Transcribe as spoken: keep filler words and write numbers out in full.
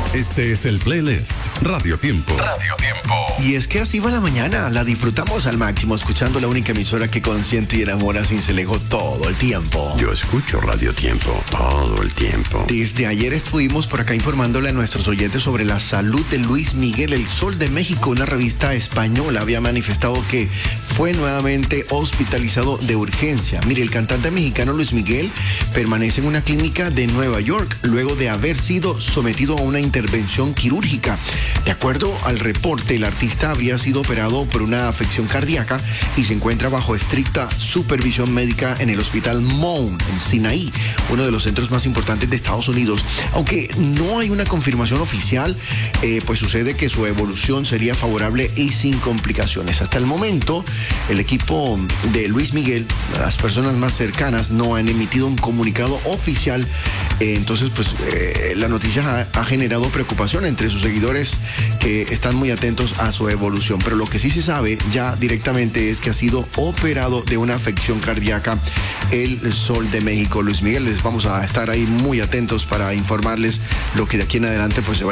Este es el playlist Radio Tiempo. Radio Tiempo. Y es que así va la mañana, la disfrutamos al máximo, escuchando la única emisora que consiente y enamora sin celejo todo el tiempo. Yo escucho Radio Tiempo todo el tiempo. Desde ayer estuvimos por acá informándole a nuestros oyentes sobre la salud de Luis Miguel. El Sol de México, una revista española, había manifestado que fue nuevamente hospitalizado de urgencia. Mire, el cantante mexicano Luis Miguel permanece en una clínica de Nueva York luego de haber sido sometido a una intervención quirúrgica. De acuerdo al reporte, el artista habría sido operado por una afección cardíaca y se encuentra bajo estricta supervisión médica en el hospital Mount, en Sinaí, uno de los centros más importantes de Estados Unidos. Aunque no hay una confirmación oficial, eh, pues sucede que su evolución sería favorable y sin complicaciones. Hasta el momento, el equipo de Luis Miguel, las personas más cercanas, no han emitido un comunicado oficial. Eh, entonces, pues eh, la noticia ha, ha generado preocupación entre sus seguidores que están muy atentos a su evolución. Pero lo que sí se sabe ya directamente es que ha sido operado de una afección cardíaca el Sol de México. Luis Miguel, les vamos a estar ahí muy atentos para informarles lo que de aquí en adelante pues se va